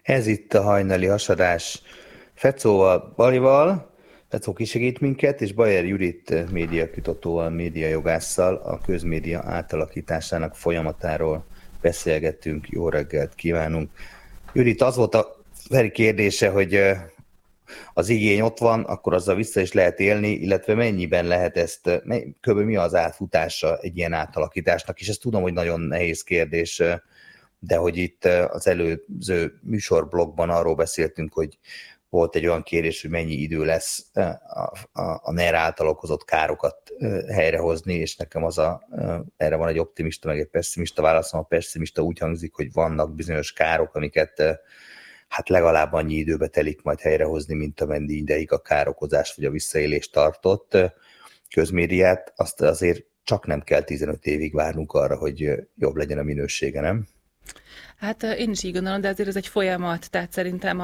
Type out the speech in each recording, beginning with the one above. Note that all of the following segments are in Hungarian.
Ez itt a hajnali hasadás Fecóval, Balival. Fecó kisegít minket, és Bajer Judit médiakutatóval, médiajogásszal a közmédia átalakításának folyamatáról beszélgettünk. Jó reggelt kívánunk! Judit, az volt a Feri kérdése, hogy az igény ott van, akkor azzal vissza is lehet élni, illetve mennyiben lehet ezt, kb. Mi az átfutása egy ilyen átalakításnak, és ezt tudom, hogy nagyon nehéz kérdés, de hogy itt az előző műsorblogban arról beszéltünk, hogy volt egy olyan kérdés, hogy mennyi idő lesz a NER által okozott károkat helyrehozni, és nekem erre van egy optimista, meg egy pessimista válaszom. A pessimista úgy hangzik, hogy vannak bizonyos károk, amiket hát legalább annyi időbe telik majd helyrehozni, mint amennyi ideig a károkozás vagy a visszaélés tartott. Közmédiát azt azért csak nem kell 15 évig várnunk arra, hogy jobb legyen a minősége, nem? Hát én is így gondolom, de azért ez egy folyamat, tehát szerintem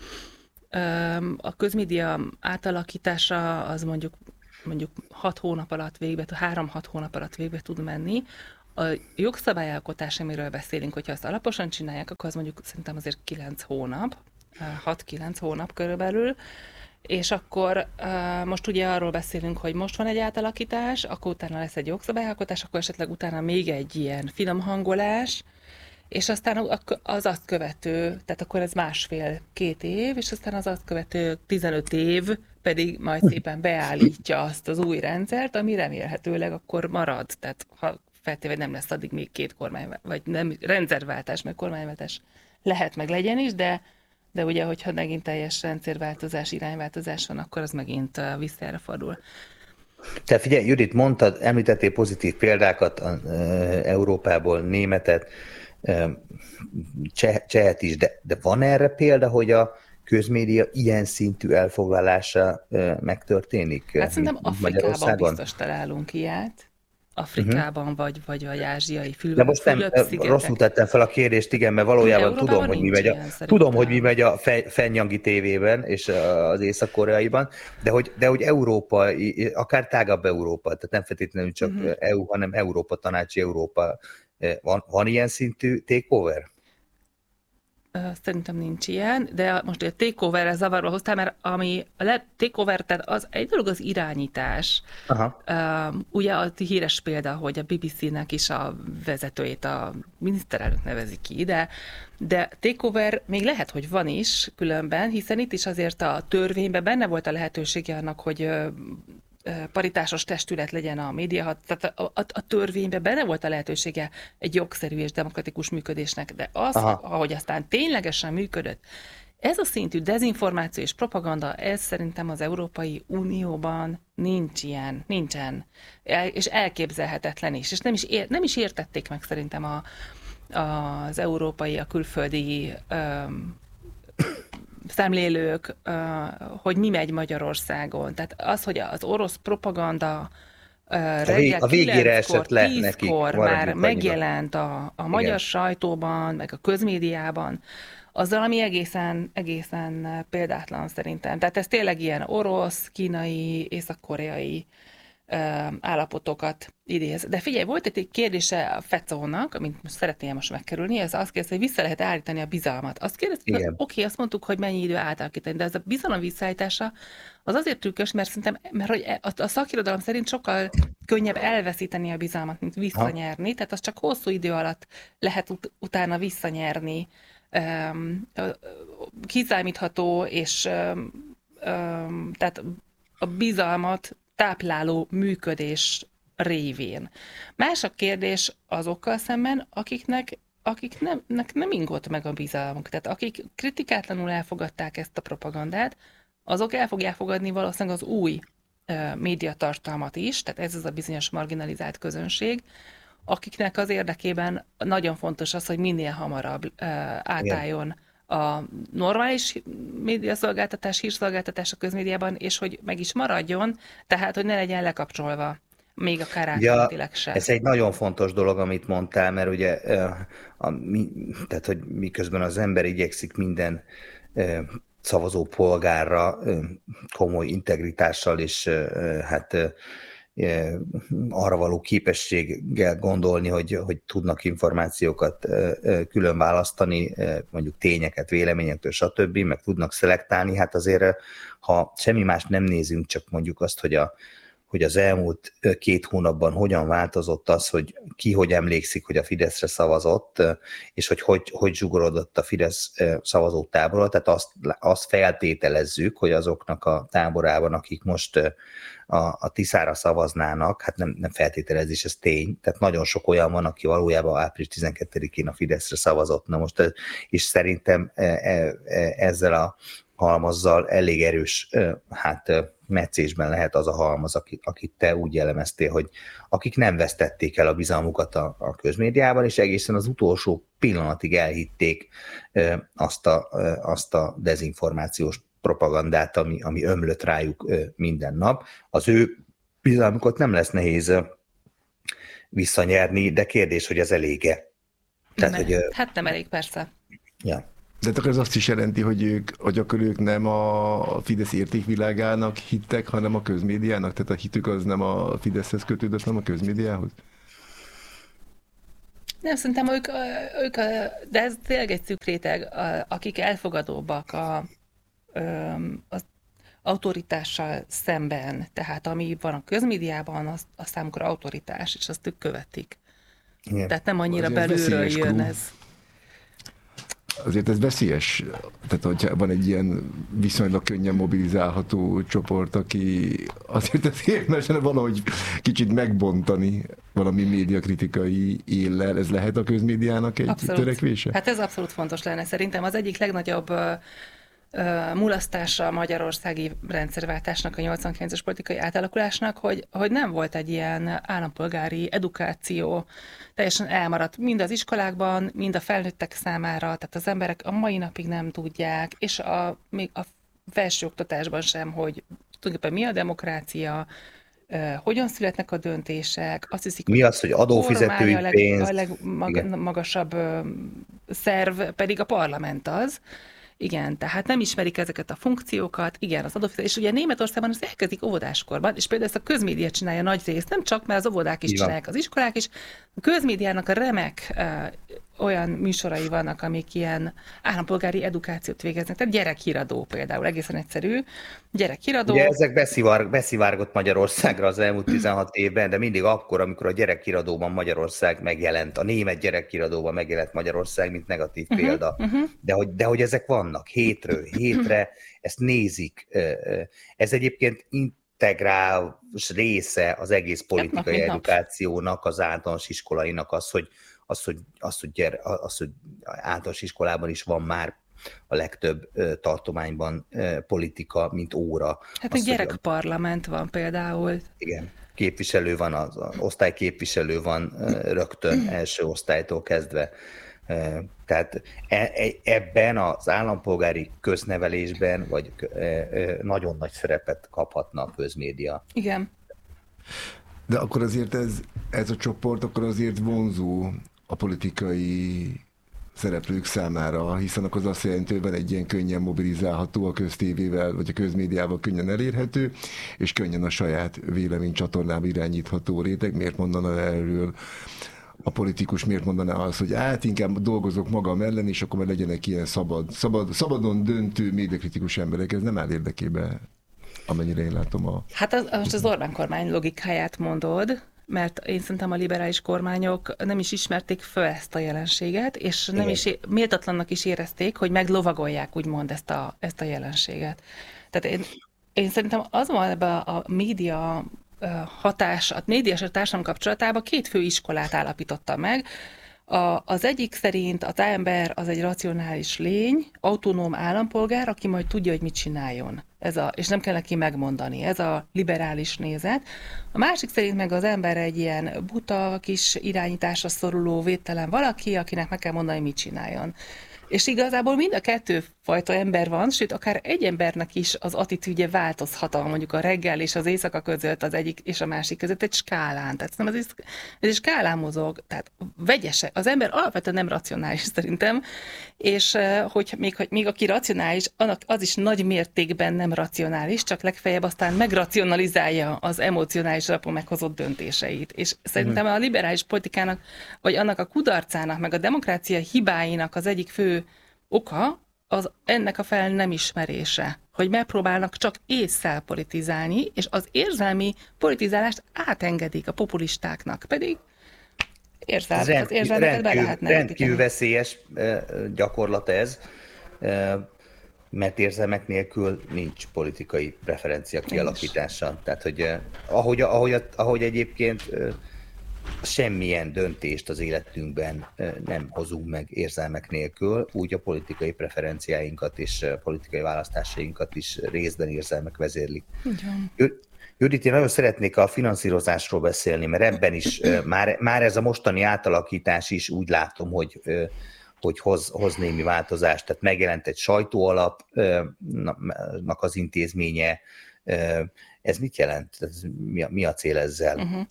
a közmédia átalakítása az mondjuk 6 hónap alatt végbe, 3-6 hónap alatt végbe tud menni. A jogszabályalkotás, amiről beszélünk, hogyha azt alaposan csinálják, akkor az mondjuk szerintem azért 9 hónap, 6-9 hónap körülbelül, és akkor most ugye arról beszélünk, hogy most van egy átalakítás, akkor utána lesz egy jogszabályalkotás, akkor esetleg utána még egy ilyen finomhangolás, és aztán az azt követő, tehát akkor ez 1,5-2 év, és aztán az azt követő 15 év pedig majd szépen beállítja azt az új rendszert, ami remélhetőleg akkor marad. Tehát ha feltéve nem lesz addig még 2 kormány, vagy nem rendszerváltás, meg kormányváltás lehet meg legyen is, de ugye, hogyha megint teljes rendszerváltozás, irányváltozás van, akkor az megint visszára fordul. Te figyelj, Judit, említettél pozitív példákat Európából, németet, csehet is, de van erre példa, hogy a közmédia ilyen szintű elfoglalása megtörténik? Hát szerintem Afrikában biztos találunk ilyet. Afrikában, vagy ázsiai De most nem, rosszul tettem fel a kérdést, igen, mert valójában tudom, hogy mi megy a Fennyangi tévében és az észak-koreaiban, de hogy Európa, akár tágabb Európa, tehát nem feltétlenül csak EU, hanem Európa, tanácsi Európa, van ilyen szintű takeover? Szerintem nincs ilyen, de most a takeover-re zavarba hoztál, mert ami a takeover, tehát az egy dolog az irányítás. Ugye a híres példa, hogy a BBC-nek is a vezetőjét a miniszterelnök nevezi ki, de takeover még lehet, hogy van is különben, hiszen itt is azért a törvényben benne volt a lehetősége annak, hogy paritásos testület legyen a média, tehát a törvényben benne volt a lehetősége egy jogszerű és demokratikus működésnek, de az, ahogy aztán ténylegesen működött, ez a szintű dezinformáció és propaganda, ez szerintem az Európai Unióban nincsen, és elképzelhetetlen is, és nem is értették meg szerintem az európai, a külföldi szemlélők, hogy mi megy Magyarországon. Tehát az, hogy az orosz propaganda reggel 9-kor, 10-kor már megjelent a magyar sajtóban, meg a közmédiában, azzal, ami egészen példátlan szerintem. Tehát ez tényleg ilyen orosz, kínai, észak-koreai állapotokat idéz. De figyelj, volt egy kérdése a Fecónak, amit most szeretném most megkerülni, ez azt kérdezte, hogy vissza lehet állítani a bizalmat. Azt kérdezte, hogy oké, azt mondtuk, hogy mennyi idő átalakítani, de ez a bizalom visszaállítása az azért trükkös, mert szerintem, hogy a szakirodalom szerint sokkal könnyebb elveszíteni a bizalmat, mint visszanyerni, tehát az csak hosszú idő alatt lehet utána visszanyerni kiszámítható, és tehát a bizalmat tápláló működés révén. Más a kérdés azokkal szemben, akiknek nem ingott meg a bizalmuk. Tehát akik kritikátlanul elfogadták ezt a propagandát, azok el fogják fogadni valószínűleg az új médiatartalmat is, tehát ez az a bizonyos marginalizált közönség, akiknek az érdekében nagyon fontos az, hogy minél hamarabb átálljon a normális médiaszolgáltatás, hírszolgáltatás a közmédiában, és hogy meg is maradjon, tehát, hogy ne legyen lekapcsolva, még akár átmenetileg sem. Ez egy nagyon fontos dolog, amit mondtál, mert ugye, tehát, hogy miközben az ember igyekszik minden szavazó polgárra komoly integritással és hát arra való képességgel gondolni, hogy tudnak információkat külön választani, mondjuk tényeket, véleményektől, stb., meg tudnak szelektálni, hát azért, ha semmi más nem nézünk, csak mondjuk azt, hogy az elmúlt 2 hónapban hogyan változott az, hogy ki hogy emlékszik, hogy a Fideszre szavazott, és hogy zsugorodott a Fidesz szavazótábora, tehát azt feltételezzük, hogy azoknak a táborában, akik most a Tiszára szavaznának, hát nem feltételezés, ez tény, tehát nagyon sok olyan van, aki valójában április 12-én a Fideszre szavazott. Na most, és szerintem ezzel a halmazzal elég erős, meccésben lehet az a halmaz, akit te úgy jellemeztél, hogy akik nem vesztették el a bizalmukat a közmédiában, és egészen az utolsó pillanatig elhitték azt a dezinformációs propagandát, ami ömlött rájuk minden nap. Az ő bizalmukat nem lesz nehéz visszanyerni, de kérdés, hogy ez elége. Hát nem elég, persze. Ja. De akkor ez azt is jelenti, hogy akkor ők nem a Fidesz értékvilágának hittek, hanem a közmédiának? Tehát a hitük az nem a Fideszhez kötődött, hanem a közmédiához? Nem, szerintem ők de ez tényleg egy szűk réteg, akik elfogadóbbak az autoritással szemben, tehát ami van a közmédiában, az számukra autoritás, és azt ők követik. Igen. Tehát nem annyira belülről jön ez. Azért ez veszélyes, tehát hogyha van egy ilyen viszonylag könnyen mobilizálható csoport, aki azért érdemes valahogy kicsit megbontani valami médiakritikai éllel, ez lehet a közmédiának egy törekvése? Hát ez abszolút fontos lenne. Szerintem az egyik legnagyobb mulasztása a magyarországi rendszerváltásnak, a 89-es politikai átalakulásnak, hogy nem volt egy ilyen állampolgári edukáció, teljesen elmaradt mind az iskolákban, mind a felnőttek számára, tehát az emberek a mai napig nem tudják, és még a felsőoktatásban sem, hogy tulajdonképpen mi a demokrácia, hogyan születnek a döntések, azt hiszik, mi az, hogy adófizetői pénz. A legmagasabb szerv pedig a parlament az. Igen, tehát nem ismerik ezeket a funkciókat, igen, az adófizetés, és ugye Németországban ezt elkezdik óvodáskorban, és például ezt a közmédia csinálja nagy részt, nem csak, mert az óvodák is csinálják, az iskolák is, a közmédiának a remek olyan műsorai vannak, amik ilyen állampolgári edukációt végeznek, tehát gyerekhíradó például, egészen egyszerű, gyerekhíradó. Ugye ezek beszivárgott Magyarországra az elmúlt 16 évben, de mindig akkor, amikor a gyerekhíradóban Magyarország megjelent, a német gyerekhíradóban megjelent Magyarország, mint negatív példa. De hogy ezek vannak hétről hétre, ezt nézik. Ez egyébként integrál része az egész politikai edukációnak, az általános iskolainak hogy általános iskolában is van már a legtöbb tartományban politika, mint óra. Hát egy gyerekparlament van például. Igen, képviselő van, az osztályképviselő van rögtön első osztálytól kezdve. Tehát ebben az állampolgári köznevelésben vagy nagyon nagy szerepet kaphatna a közmédia. Igen. De akkor azért ez a csoport akkor azért vonzó a politikai szereplők számára, hiszen akkor az azt jelenti, hogy van egy ilyen könnyen mobilizálható, a köztévével vagy a közmédiával könnyen elérhető, és könnyen a saját véleménycsatornába irányítható réteg. Miért mondana erről a politikus, miért mondaná azt, hogy inkább dolgozok magam ellen, és akkor már legyenek ilyen szabadon döntő médiakritikus emberek. Ez nem áll érdekébe, amennyire én látom Hát most az Orbán kormány logikáját mondod, mert én szerintem a liberális kormányok nem is ismerték föl ezt a jelenséget, és nem is méltatlannak is érezték, hogy meglovagolják úgymond ezt a jelenséget. Tehát én szerintem az van ebben a média hatás, a média és a társadalom kapcsolatában 2 fő iskolát állapította meg. Az egyik szerint az ember az egy racionális lény, autonóm állampolgár, aki majd tudja, hogy mit csináljon. És nem kell neki megmondani. Ez a liberális nézet. A másik szerint meg az ember egy ilyen buta, kis irányításra szoruló, védtelen valaki, akinek meg kell mondani, mit csináljon. És igazából mind a 2 fajta ember van, sőt, akár egy embernek is az attitűdje változhat, mondjuk a reggel és az éjszaka között, az egyik és a másik között egy skálán. Tehát ez egy skálán mozog, tehát vegyese. Az ember alapvetően nem racionális szerintem, és hogy még aki racionális, annak az is nagy mértékben nem nem racionális, csak legfeljebb aztán megracionalizálja az emocionális alapon meghozott döntéseit. És szerintem a liberális politikának, vagy annak a kudarcának, meg a demokrácia hibáinak az egyik fő oka, az ennek a fel nem ismerése, hogy megpróbálnak csak ésszel politizálni, és az érzelmi politizálást átengedik a populistáknak, pedig az érzelmeket be lehetne. Rendkívül veszélyes gyakorlat ez, mert érzelmek nélkül nincs politikai preferencia kialakítása. Tehát, hogy ahogy egyébként semmilyen döntést az életünkben nem hozunk meg érzelmek nélkül, úgy a politikai preferenciáinkat és politikai választásainkat is részben érzelmek vezérlik. Judit, én nagyon szeretnék a finanszírozásról beszélni, mert ebben is már ez a mostani átalakítás is úgy látom, hogy hoz némi változást. Tehát megjelent egy sajtóalapnak az intézménye. Ez mit jelent? Mi a cél ezzel?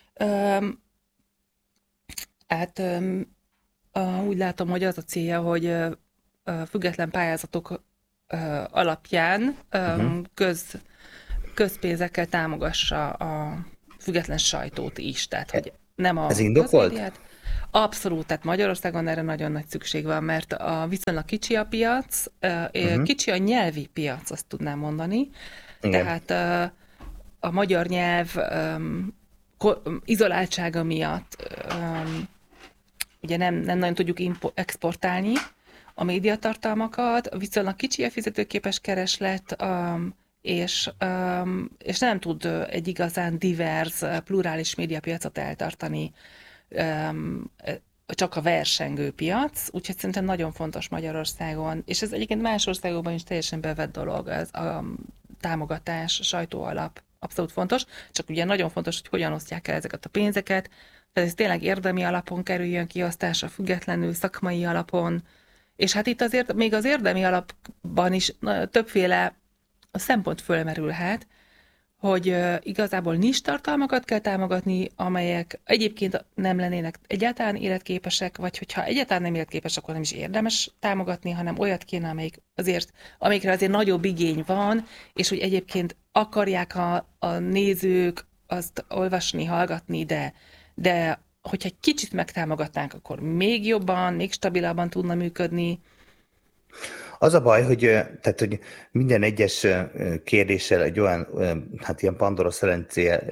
Úgy látom, hogy az a célja, hogy független pályázatok alapján közpénzekkel támogassa a független sajtót is. Tehát, hogy nem a ez indokolt? Abszolút, tehát Magyarországon erre nagyon nagy szükség van, mert viszonylag kicsi a piac, kicsi a nyelvi piac, azt tudnám mondani. Igen. Tehát a magyar nyelv izoláltsága miatt ugye nem nagyon tudjuk exportálni a médiatartalmakat, viszonylag kicsi a fizetőképes kereslet, és nem tud egy igazán divers, plurális médiapiacot eltartani, csak a versengő piac, úgyhogy szerintem nagyon fontos Magyarországon, és ez egyébként más országokban is teljesen bevett dolog, ez a támogatás, sajtóalap, abszolút fontos, csak ugye nagyon fontos, hogy hogyan osztják el ezeket a pénzeket, tehát ez tényleg érdemi alapon kerüljön kiosztásra, függetlenül szakmai alapon, és hát itt azért még az érdemi alapban is többféle szempont fölmerülhet, hogy igazából nincs tartalmakat kell támogatni, amelyek egyébként nem lennének egyáltalán életképesek, vagy hogyha egyáltalán nem életképes, akkor nem is érdemes támogatni, hanem olyat kéne, amikre azért nagyobb igény van, és hogy egyébként akarják a nézők azt olvasni, hallgatni, de hogyha egy kicsit megtámogatnánk, akkor még jobban, még stabilabban tudna működni. Az a baj, hogy minden egyes kérdéssel egy olyan, hát ilyen Pandora szelencéje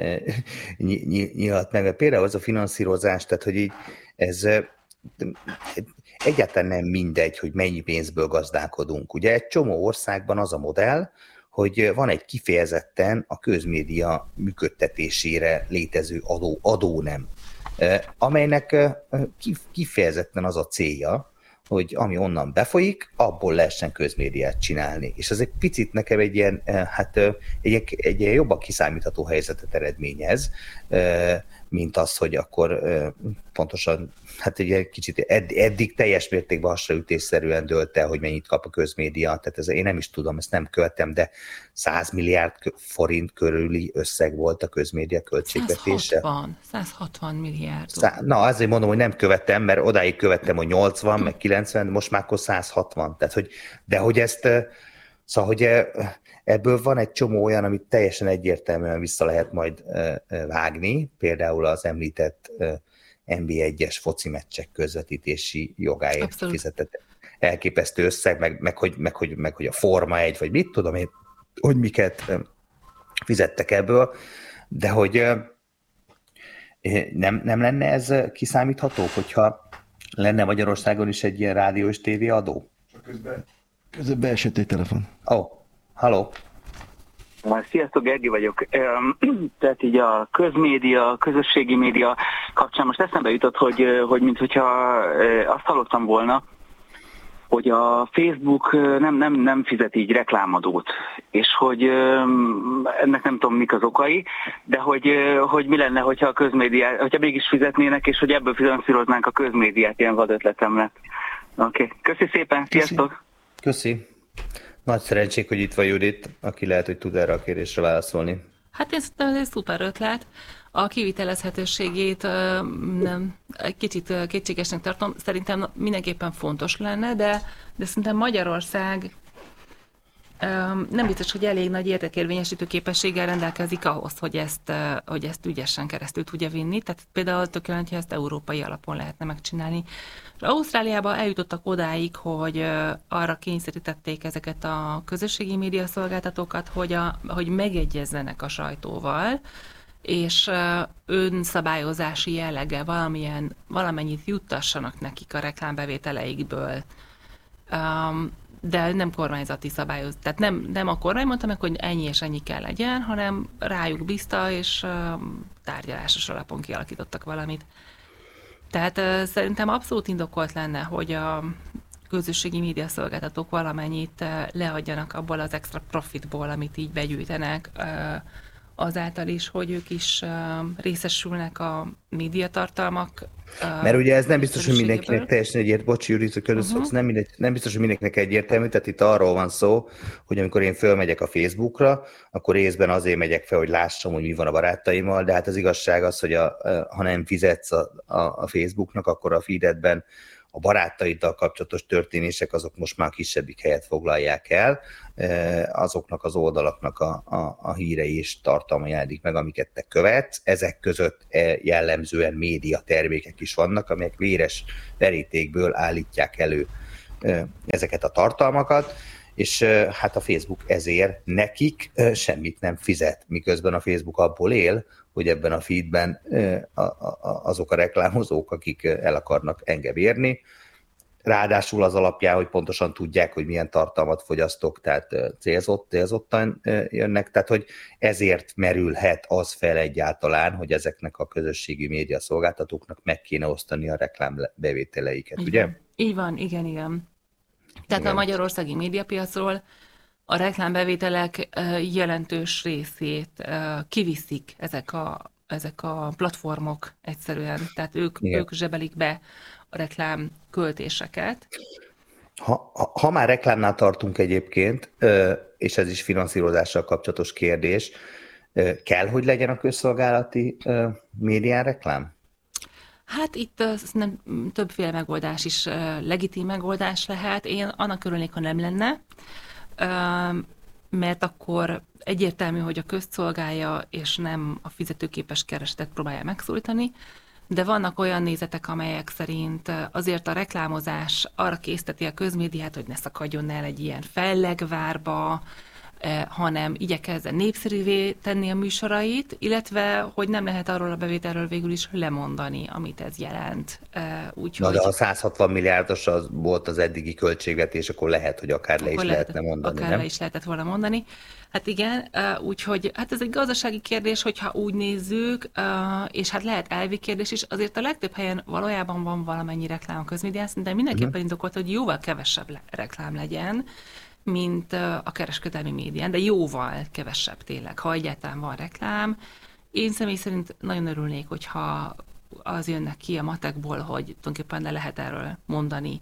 nyílt meg. Például az a finanszírozás, tehát hogy így ez egyáltalán nem mindegy, hogy mennyi pénzből gazdálkodunk. Ugye egy csomó országban az a modell, hogy van egy kifejezetten a közmédia működtetésére létező adónem, amelynek kifejezetten az a célja, hogy ami onnan befolyik, abból lehessen közmédiát csinálni. És ez egy picit nekem egy ilyen, egy ilyen jobban kiszámítható helyzetet eredményez, mint az, hogy akkor pontosan, hát egy kicsit eddig teljes mértékben hasraütésszerűen dőlt el, hogy mennyit kap a közmédia. Tehát én nem is tudom, ezt nem követem, de 100 milliárd forint körüli összeg volt a közmédia költségvetése. 160 milliárd. Na, azért mondom, hogy nem követem, mert odáig követtem, hogy 80, meg 90, most már akkor 160. Tehát, hogy ezt, szóval, hogy ebből van egy csomó olyan, amit teljesen egyértelműen vissza lehet majd vágni, például az említett NB1-es foci meccsek közvetítési jogáért abszolút fizetett elképesztő összeg, meg hogy a Forma 1, vagy mit tudom én, hogy miket fizettek ebből, de hogy nem lenne ez kiszámítható, hogyha lenne Magyarországon is egy ilyen rádió és tévé adó? Közben beesett egy telefon. Halló. Sziasztok, Gergely vagyok. Tehát így a közmédia, közösségi média kapcsán most eszembe jutott, hogy minthogyha azt hallottam volna, hogy a Facebook nem fizet így reklámadót, és hogy ennek nem tudom mik az okai, de hogy mi lenne, hogyha a közmédiát, hogyha mégis fizetnének, és hogy ebből finanszíroznánk a közmédiát, ilyen vad ötletem lett. Oké. Köszi szépen, sziasztok! Köszi. Nagy szerencsék, hogy itt van Judit, aki lehet, hogy tud erre a kérdésre válaszolni. Hát ez egy szuper ötlet. A kivitelezhetőségét egy kicsit kétségesnek tartom. Szerintem mindenképpen fontos lenne, de szerintem Magyarország nem biztos, hogy elég nagy érdekérvényesítő képességgel rendelkezik ahhoz, hogy ezt ügyesen keresztül tudja vinni. Tehát például tök olyan, hogy ezt európai alapon lehetne megcsinálni. És Ausztráliában eljutottak odáig, hogy arra kényszerítették ezeket a közösségi média szolgáltatókat, hogy megegyezzenek a sajtóval, és önszabályozási jellege valamennyit juttassanak nekik a reklámbevételeikből. De nem kormányzati szabályoz. Tehát nem a kormány mondta meg, hogy ennyi és ennyi kell legyen, hanem rájuk bízta, és tárgyalásos alapon kialakítottak valamit. Tehát szerintem abszolút indokolt lenne, hogy a közösségi média szolgáltatók valamennyit leadjanak abból az extra profitból, amit így begyűjtenek, azáltal is, hogy ők is részesülnek a médiatartalmak. Mert ugye ez nem biztos, hogy mindenkinek teljesen egyértelmű, bocsi, Judit, hogy közösszoksz, nem biztos, hogy mindenkinek egyértelmű, tehát itt arról van szó, hogy amikor én fölmegyek a Facebookra, akkor részben azért megyek fel, hogy lássam, hogy mi van a barátaimmal, de hát az igazság az, hogy ha nem fizetsz a Facebooknak, akkor a feededben a barátaiddal kapcsolatos történések azok most már a kisebbik helyet foglalják el, azoknak az oldalaknak a hírei és tartalma jelenik meg, amiket te követsz. Ezek között jellemzően média termékek is vannak, amelyek véres verítékből állítják elő ezeket a tartalmakat, és hát a Facebook ezért nekik semmit nem fizet, miközben a Facebook abból él, hogy ebben a feedben azok a reklámozók, akik el akarnak engem érni, ráadásul az alapján, hogy pontosan tudják, hogy milyen tartalmat fogyasztok, tehát célzottan jönnek, tehát hogy ezért merülhet az fel egyáltalán, hogy ezeknek a közösségi média szolgáltatóknak meg kéne osztani a reklámbevételeiket, ugye? Így van, igen. Tehát igen. A magyarországi médiapiacról a reklámbevételek jelentős részét kiviszik ezek a platformok egyszerűen, tehát ők zsebelik be a reklám költéseket. Ha már reklámnál tartunk egyébként, és ez is finanszírozással kapcsolatos kérdés, kell, hogy legyen a közszolgálati médián reklám? Hát itt nem többféle megoldás is legitim megoldás lehet. Én annak örülnék, ha nem lenne, mert akkor egyértelmű, hogy a közt szolgálja, és nem a fizetőképes keresetet próbálja megszólítani, de vannak olyan nézetek, amelyek szerint azért a reklámozás arra készteti a közmédiát, hogy ne szakadjon el egy ilyen fellegvárba, hanem igyekezzen népszerűvé tenni a műsorait, illetve hogy nem lehet arról a bevételről végül is lemondani, amit ez jelent. Na de a 160 milliárdos az volt az eddigi költségvetés, akkor lehet, hogy akár le is lehetne mondani, akár nem? Le is lehetett volna mondani. Hát igen, úgyhogy hát ez egy gazdasági kérdés, hogyha úgy nézzük, és hát lehet elvi kérdés is, azért a legtöbb helyen valójában van valamennyi reklám a közmédián, de mindenképpen indokolt, hogy jóval kevesebb reklám legyen, mint a kereskedelmi médián, de jóval kevesebb tényleg, ha egyáltalán van reklám. Én személy szerint nagyon örülnék, hogyha az jönnek ki a matekból, hogy tulajdonképpen le lehet erről mondani.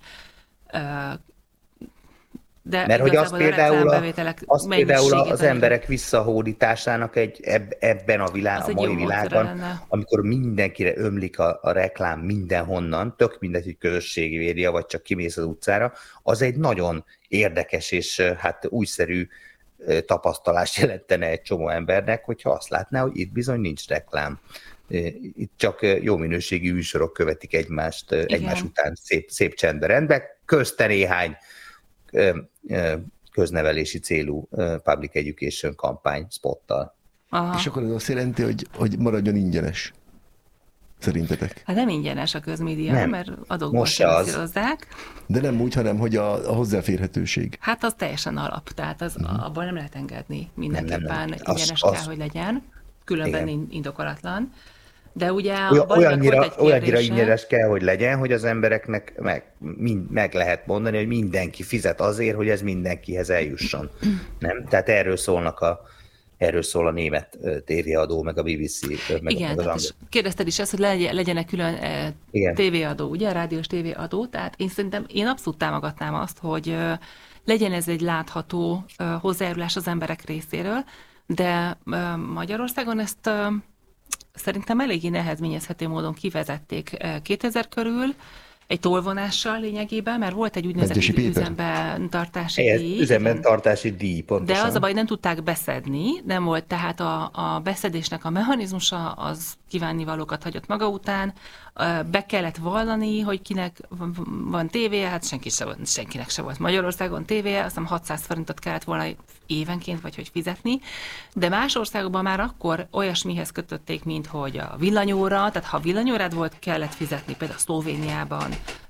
De mert hogy az például az emberek visszahódításának ebben a mai világban, amikor mindenkire ömlik a reklám mindenhonnan, tök mindegy, hogy közösségi média, vagy csak kimész az utcára, az egy nagyon érdekes és hát újszerű tapasztalást jelentene egy csomó embernek, hogyha azt látná, hogy itt bizony nincs reklám. Itt csak jó minőségű műsorok követik egymást egymás után szép csendben rendben, közte néhány köznevelési célú public education kampány spottal. Aha. És akkor ez azt jelenti, hogy maradjon ingyenes? Szerintetek? Hát nem ingyenes a közmédia, mert adókból finanszírozzák. De nem úgy, hanem hogy a hozzáférhetőség. Hát az teljesen alap, tehát abból nem lehet engedni. Mindenképpen ingyenes kell, hogy legyen, különben indokolatlan. De ugye olyannyira ingyenes kell, hogy legyen, hogy az embereknek meg lehet mondani, hogy mindenki fizet azért, hogy ez mindenkihez eljusson. Nem? Tehát erről szól a német tévéadó, meg a BBC. Igen, és kérdezted is ezt, hogy legyen külön tévéadó, ugye, rádiós tévéadó, tehát én abszolút támogatnám azt, hogy legyen ez egy látható hozzájárulás az emberek részéről, de Magyarországon ezt szerintem eléggé nehezményezhető módon kivezették 2000 körül, egy tolvonással lényegében, mert volt egy úgynevezett üzemben tartási díj. Üzemben tartási díj, pontosan. De az a baj, nem tudták beszedni, nem volt tehát a beszedésnek a mechanizmusa, az kívánnivalókat hagyott maga után. Be kellett vallani, hogy kinek van tévéje, hát senkinek se volt Magyarországon tévéje, azt hiszem 600 forintot kellett volna évenként, vagy hogy fizetni, de más országokban már akkor olyasmihez kötötték, mint hogy a villanyóra, tehát ha villanyórád volt, kellett fizetni, például Szlovéniában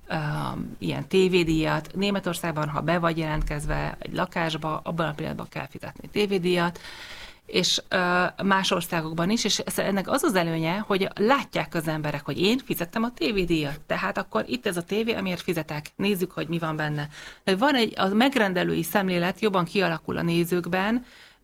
ilyen tévédíjat, Németországban, ha be vagy jelentkezve egy lakásba, abban a pillanatban kell fizetni tévédíjat, és más országokban is, és ennek az az előnye, hogy látják az emberek, hogy én fizettem a tévédíjat, tehát akkor itt ez a tévé, amiért fizetek, nézzük, hogy mi van benne. De van a megrendelői szemlélet jobban kialakul a nézőkben,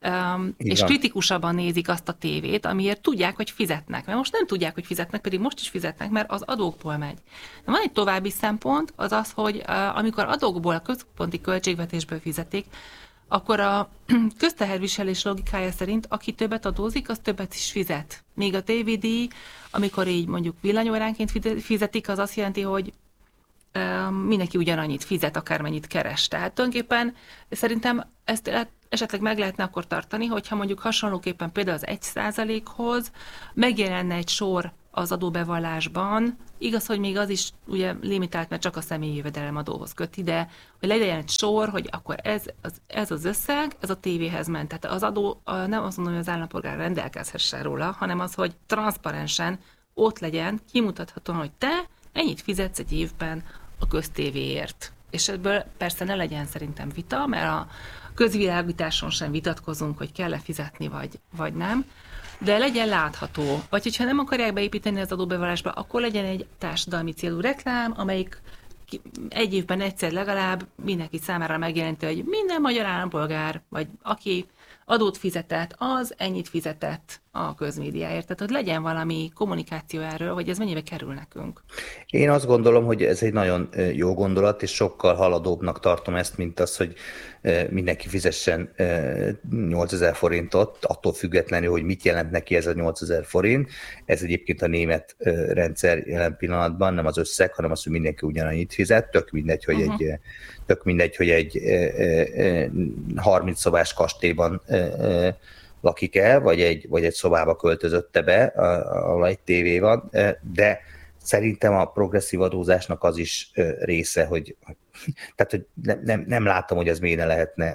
és kritikusabban nézik azt a tévét, amiért tudják, hogy fizetnek. Mert most nem tudják, hogy fizetnek, pedig most is fizetnek, mert az adókból megy. De van egy további szempont, az az, hogy amikor adókból, a központi költségvetésből fizetik, akkor a közteherviselés logikája szerint, aki többet adózik, az többet is fizet. Még a tévédíj, amikor így mondjuk villanyóránként fizetik, az azt jelenti, hogy mindenki ugyanannyit fizet, akármennyit keres. Tehát tulajdonképpen szerintem ezt esetleg meg lehetne akkor tartani, hogyha mondjuk hasonlóképpen például az 1%-hoz megjelenne egy sor az adóbevallásban, igaz, hogy még az is ugye limitált, mert csak a személyi jövedelemadóhoz köti, de hogy legyen egy sor, hogy akkor ez az összeg, ez a tévéhez ment. Tehát az adó nem azt mondom, hogy az állampolgár rendelkezhessen róla, hanem az, hogy transzparensen ott legyen, kimutathatóan, hogy te ennyit fizetsz egy évben a köztévéért. És ebből persze ne legyen szerintem vita, mert a közvilágításon sem vitatkozunk, hogy kell-e fizetni, vagy nem, de legyen látható. Vagy hogyha nem akarják beépíteni az adóbevallásba, akkor legyen egy társadalmi célú reklám, amelyik egy évben egyszer legalább mindenki számára megjelenti, hogy minden magyar állampolgár, vagy aki adót fizetett, az ennyit fizetett a közmédiáért. Tehát, hogy legyen valami kommunikáció erről, hogy ez mennyibe kerül nekünk. Én azt gondolom, hogy ez egy nagyon jó gondolat, és sokkal haladóbbnak tartom ezt, mint az, hogy mindenki fizessen 8000 forintot, attól függetlenül, hogy mit jelent neki ez a 8000 forint. Ez egyébként a német rendszer jelen pillanatban, nem az összeg, hanem az, hogy mindenki ugyanannyit fizet. Tök mindegy, hogy egy 30 szobás kastélyban lakik el, vagy egy szobába költözötte be, ahol egy tévé van, de szerintem a progresszív adózásnak az is része, hogy nem látom, hogy ez miért ne lehetne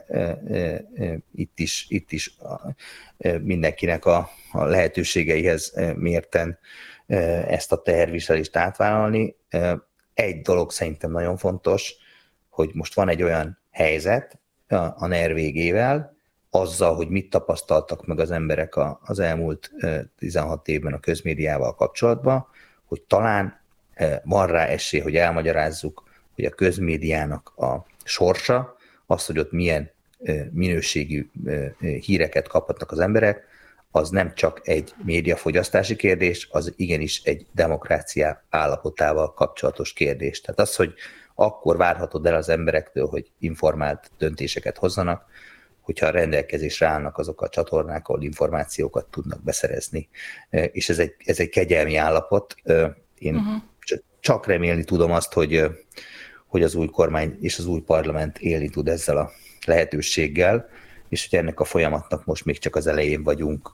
itt is mindenkinek a lehetőségeihez mérten ezt a teherviselést átvállalni. Egy dolog szerintem nagyon fontos, hogy most van egy olyan helyzet a NER végével, azzal, hogy mit tapasztaltak meg az emberek az elmúlt 16 évben a közmédiával kapcsolatban, hogy talán van rá esély, hogy elmagyarázzuk, hogy a közmédiának a sorsa, az, hogy ott milyen minőségű híreket kaphatnak az emberek, az nem csak egy médiafogyasztási kérdés, az igenis egy demokrácia állapotával kapcsolatos kérdés. Tehát az, hogy akkor várhatod el az emberektől, hogy informált döntéseket hozzanak, hogyha a rendelkezésre állnak azok a csatornák, ahol információkat tudnak beszerezni. És ez egy kegyelmi állapot. Én csak remélni tudom azt, hogy az új kormány és az új parlament élni tud ezzel a lehetőséggel, és hogy ennek a folyamatnak most még csak az elején vagyunk.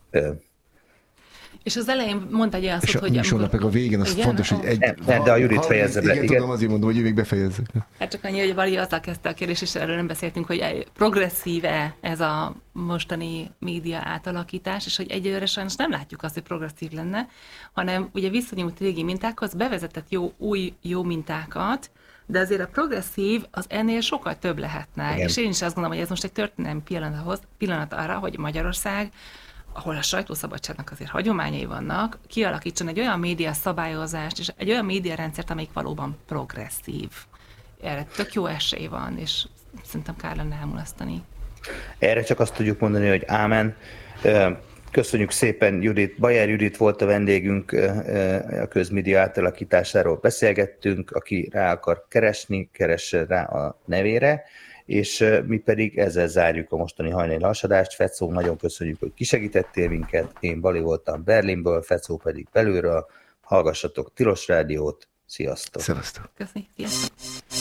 És az elején mondta egy olyan szót, hogy... És a végén az igen? Fontos, hogy de a Judit fejezze be. Igen, tudom, azért mondom, hogy ő még befejezze. Hát csak annyi, hogy Bali azzal kezdte a kérdést, és erről nem beszéltünk, hogy progresszív-e ez a mostani média átalakítás, és hogy egyelőre sajnos nem látjuk azt, hogy progresszív lenne, hanem ugye visszanyúlt régi mintákhoz, bevezetett új jó mintákat, de azért a progresszív az ennél sokkal több lehetne. Igen. És én is azt gondolom, hogy ez most egy történelmi pillanat arra, hogy Magyarország, ahol a sajtószabadságnak azért hagyományai vannak, kialakítson egy olyan média szabályozást, és egy olyan médiarendszert, amelyik valóban progresszív. Erre tök jó esély van, és szerintem kár lenne elmulasztani. Erre csak azt tudjuk mondani, hogy ámen. Köszönjük szépen, Judit. Bajer Judit volt a vendégünk, a közmédia átalakításáról beszélgettünk, aki rá akar keresni, keresse rá a nevére, és mi pedig ezzel zárjuk a mostani hajnali hasadást. Fecó, nagyon köszönjük, hogy kisegítettél minket. Én Bali voltam Berlinből, Fecó pedig belülről. Hallgassatok Tilos Rádiót, Sziasztok! Szevasztok! Köszönjük, sziasztok!